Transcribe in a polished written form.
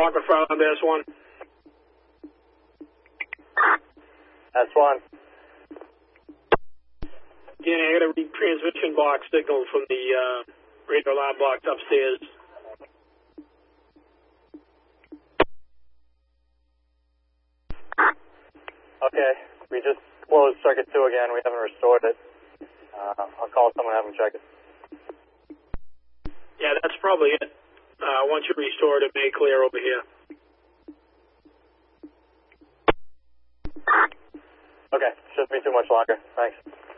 McFarland, S1. S1. Danny, I got a retransmission box signal from the radio alarm box upstairs. Okay, we just closed circuit 2 again. We haven't restored it. I'll call someone and have them check it. Yeah, that's probably it. Once you restore it, it may clear over here. Okay, shouldn't be too much longer. Thanks.